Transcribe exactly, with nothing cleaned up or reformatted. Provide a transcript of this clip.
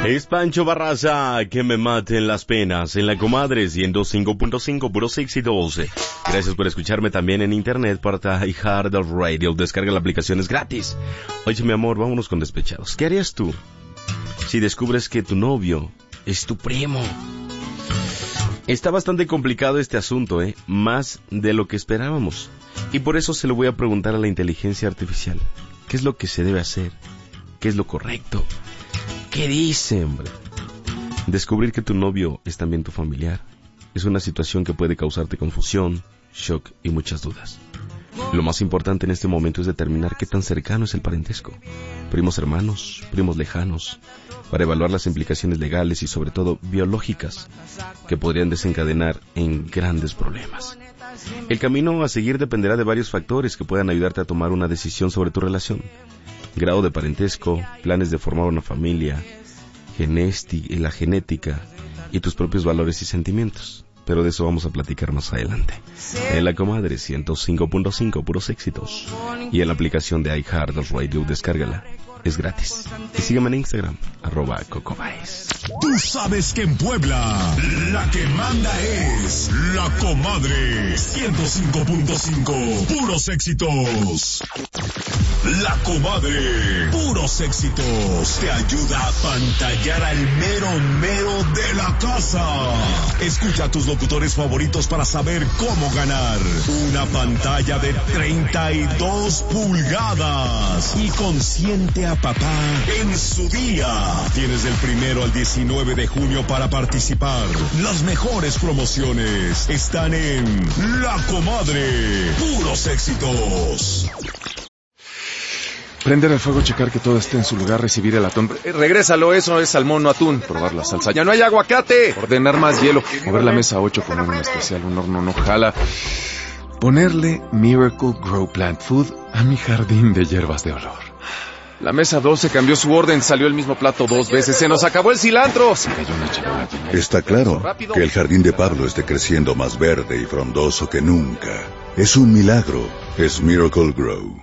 Es Pancho Barraza, que me maten las penas, en La Comadre ciento cinco punto cinco, puros éxitos. Gracias por escucharme también en internet por iHeartRadio. Descarga la aplicación, es gratis. Oye, mi amor, vámonos con despechados. ¿Qué harías tú si descubres que tu novio es tu primo? Está bastante complicado este asunto, ¿eh? Más de lo que esperábamos. Y por eso se lo voy a preguntar a la inteligencia artificial. ¿Qué es lo que se debe hacer? ¿Qué es lo correcto? ¿Qué dice, hombre? Descubrir que tu novio es también tu familiar es una situación que puede causarte confusión, shock y muchas dudas. Lo más importante en este momento es determinar qué tan cercano es el parentesco. Primos hermanos, primos lejanos, para evaluar las implicaciones legales y sobre todo biológicas que podrían desencadenar en grandes problemas. El camino a seguir dependerá de varios factores que puedan ayudarte a tomar una decisión sobre tu relación. Grado de parentesco, planes de formar una familia, genesti- la genética y tus propios valores y sentimientos. Pero de eso vamos a platicar más adelante. En La Comadre ciento cinco punto cinco, puros éxitos. Y en la aplicación de iHeartRadio, descárgala. Es gratis. Y sígueme en Instagram, arroba Cocobaes. Tú sabes que en Puebla la que manda es La Comadre ciento cinco punto cinco, puros éxitos. La Comadre, puros éxitos, te ayuda a pantallar al mero mero de la casa. Escucha a tus locutores favoritos para saber cómo ganar una pantalla de treinta y dos pulgadas y consiente a papá en su día. Tienes del primero al diecinueve de junio para participar. Las mejores promociones están en La Comadre, puros éxitos. Prender el fuego, checar que todo esté en su lugar, recibir el atún. Eh, regrésalo, eso es salmón, no atún. Probar la salsa. ¡Ya no hay aguacate! Ordenar más hielo. Mover la mesa ocho, poner un especial, un horno no jala. Ponerle Miracle Grow Plant Food a mi jardín de hierbas de olor. La mesa doce cambió su orden, salió el mismo plato dos veces. ¡Se nos acabó el cilantro! Se cayó una charola. Está claro que el jardín de Pablo esté creciendo más verde y frondoso que nunca. Es un milagro. Es Miracle Grow.